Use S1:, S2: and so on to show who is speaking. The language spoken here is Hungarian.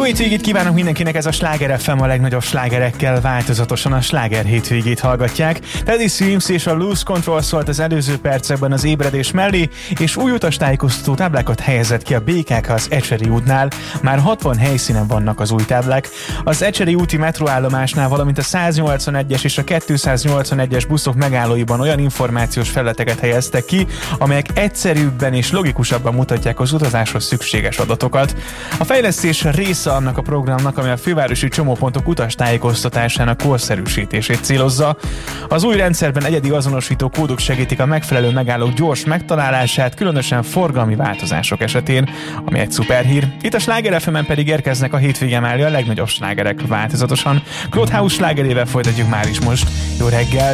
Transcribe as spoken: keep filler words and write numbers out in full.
S1: hétvégét kívánok mindenkinek, ez a Sláger ef em, a legnagyobb slágerekkel változatosan a sláger hétvégét hallgatják. Teddy Swims és a Lose Control szólt az előző percekben az ébredés mellé, és új utastájékoztató táblákat helyezett ki a bé ká ká az Ecseri útnál. Már hatvan helyszínen vannak az új táblák. Az Ecseri úti metróállomásnál, valamint a száznyolcvanegyes és a kétszáznyolcvanegyes buszok megállóiban olyan információs felületeket helyeztek ki, amelyek egyszerűbben és logikusabban mutatják az utazáshoz szükséges adatokat. A fejlesztés része annak a programnak, ami a fővárosi csomópontok utastájékoztatásának korszerűsítését célozza. Az új rendszerben egyedi azonosító kódok segítik a megfelelő megállók gyors megtalálását, különösen forgalmi változások esetén, ami egy szuperhír. Itt a Sláger ef emen pedig érkeznek a hétvége mellé a legnagyobb slágerek változatosan. Klothaus slágerével folytatjuk már is most. Jó reggel!